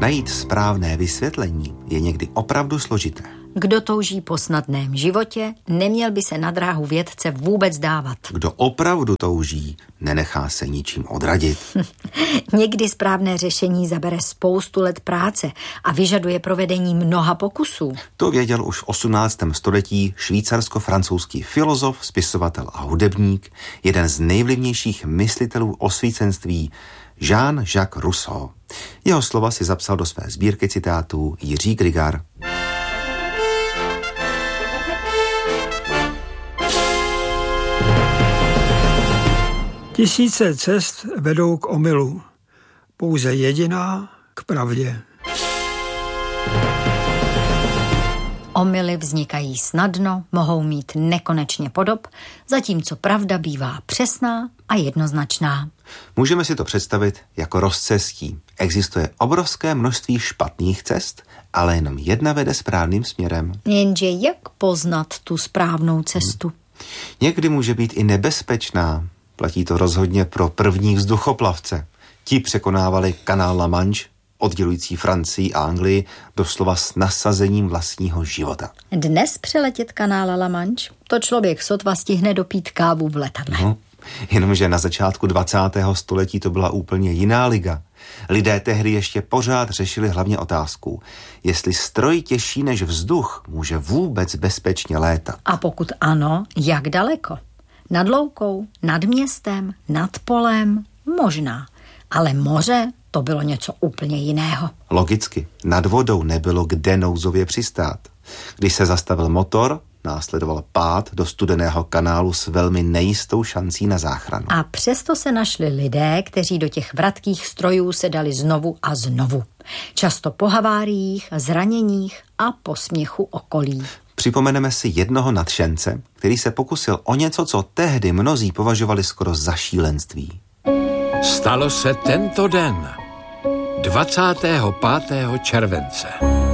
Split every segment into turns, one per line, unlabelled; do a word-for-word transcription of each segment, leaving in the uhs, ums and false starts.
Najít správné vysvětlení je někdy opravdu složité.
Kdo touží po snadném životě, neměl by se na dráhu vědce vůbec dávat.
Kdo opravdu touží, nenechá se ničím odradit.
Někdy správné řešení zabere spoustu let práce a vyžaduje provedení mnoha pokusů.
To věděl už v osmnáctém století švýcarsko-francouzský filozof, spisovatel a hudebník, jeden z nejvlivnějších myslitelů osvícenství, Jean-Jacques Rousseau. Jeho slova si zapsal do své sbírky citátů Jiří Grigar.
Tisíce cest vedou k omylu, pouze jediná k pravdě.
Omyly vznikají snadno, mohou mít nekonečně podob, zatímco pravda bývá přesná a jednoznačná.
Můžeme si to představit jako rozcestí. Existuje obrovské množství špatných cest, ale jenom jedna vede správným směrem.
Jenže jak poznat tu správnou cestu?
Hmm. Někdy může být i nebezpečná. Platí to rozhodně pro první vzduchoplavce. Ti překonávali kanál La Manche, oddělující Francii a Anglii, doslova s nasazením vlastního života.
Dnes přeletět kanál La Manche, to člověk sotva stihne dopít kávu v letadle.
No, jenomže na začátku dvacátého století to byla úplně jiná liga. Lidé tehdy ještě pořád řešili hlavně otázku, jestli stroj těžší než vzduch může vůbec bezpečně létat.
A pokud ano, jak daleko? Nad loukou, nad městem, nad polem, možná. Ale moře, to bylo něco úplně jiného.
Logicky, nad vodou nebylo kde nouzově přistát. Když se zastavil motor, následoval pád do studeného kanálu s velmi nejistou šancí na záchranu.
A přesto se našli lidé, kteří do těch vratkých strojů se dali znovu a znovu. Často po haváriích, zraněních a posměchu okolí.
Připomeneme si jednoho nadšence, který se pokusil o něco, co tehdy mnozí považovali skoro za šílenství.
Stalo se tento den, dvacátého pátého července.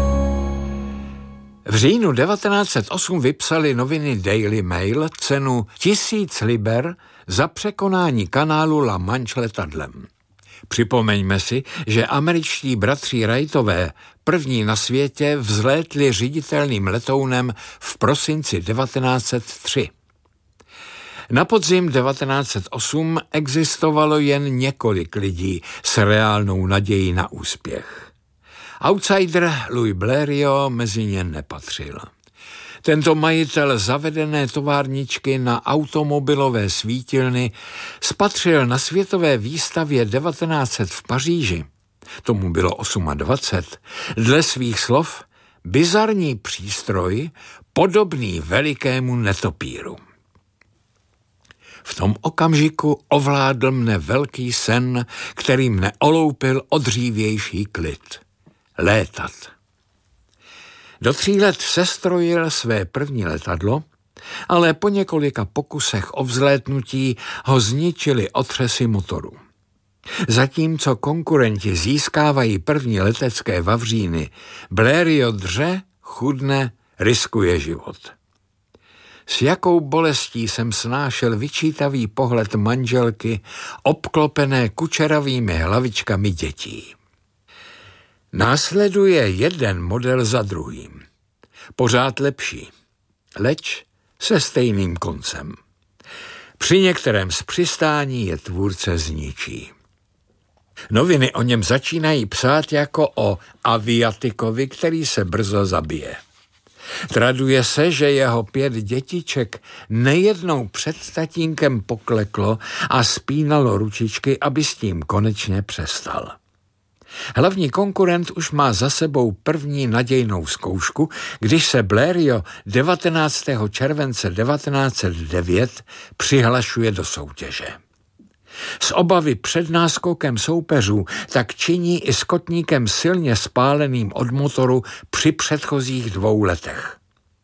V říjnu devatenáct set osm vypsali noviny Daily Mail cenu tisíc liber za překonání kanálu La Manche letadlem. Připomeňme si, že američtí bratři Wrightové, první na světě, vzlétli ředitelným letounem v prosinci devatenáct set tři. Na podzim devatenáct set osm existovalo jen několik lidí s reálnou nadějí na úspěch. Outsider Louis Blériot mezi ně nepatřil. Tento majitel zavedené továrničky na automobilové svítilny spatřil na světové výstavě devatenáct set v Paříži, tomu bylo dvacet osm, dle svých slov bizarní přístroj podobný velikému netopíru. V tom okamžiku ovládl mne velký sen, který mne oloupil o dřívější klid. Létat. Do tří let sestrojil své první letadlo, ale po několika pokusech o vzlétnutí ho zničili otřesy motoru. Zatímco konkurenti získávají první letecké vavříny, Blériot dře, chudne, riskuje život. S jakou bolestí jsem snášel vyčítavý pohled manželky, obklopené kučeravými hlavičkami dětí. Následuje jeden model za druhým. Pořád lepší, leč se stejným koncem. Při některém z přistání je tvůrce zničí. Noviny o něm začínají psát jako o aviatikovi, který se brzo zabije. Traduje se, že jeho pět dětiček nejednou před tatínkem pokleklo a spínalo ručičky, aby s tím konečně přestal. Hlavní konkurent už má za sebou první nadějnou zkoušku, když se Blériot devatenáctého července devatenáct set devět přihlašuje do soutěže. Z obavy před náskokem soupeřů tak činí i s kotníkem silně spáleným od motoru při předchozích dvou letech.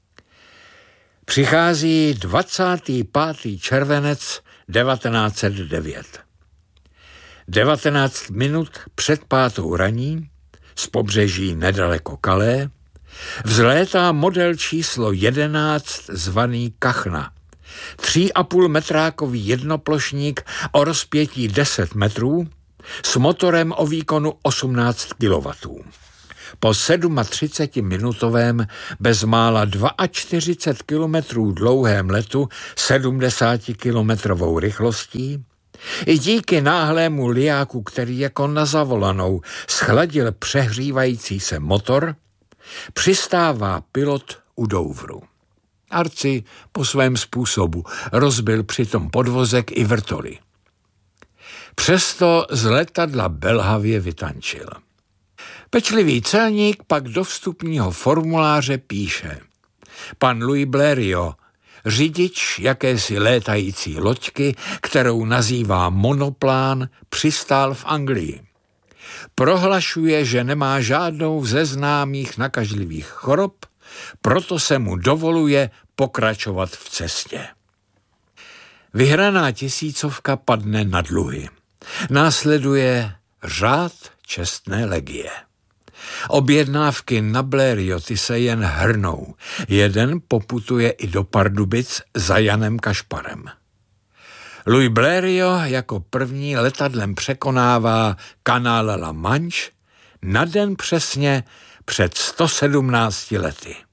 Přichází dvacátého pátého červenec devatenáct set devět. devatenáct minut před pátou raní, z pobřeží nedaleko Calais, vzlétá model číslo jedenáct zvaný Kachna. Tří a půl metrákový jednoplošník o rozpětí deset metrů s motorem o výkonu osmnáct kilowattů. Po třicetiminutovém bezmála čtyřicet dva kilometrů dlouhém letu sedmdesátikilometrovou rychlostí i díky náhlému lijáku, který jako na zavolanou schladil přehřívající se motor, přistává pilot u Douvru. Arci po svém způsobu rozbil přitom podvozek i vrtoly. Přesto z letadla belhavě vytančil. Pečlivý celník pak do vstupního formuláře píše: pan Louis Blériot, řidič jakési létající loďky, kterou nazývá monoplán, přistál v Anglii. Prohlašuje, že nemá žádnou ze známých nakažlivých chorob, proto se mu dovoluje pokračovat v cestě. Vyhraná tisícovka padne na dluhy. Následuje řád čestné legie. Objednávky na Blérioty se jen hrnou. Jeden poputuje i do Pardubic za Janem Kašparem. Louis Blériot jako první letadlem překonává kanál La Manche na den přesně před sto sedmnácti lety.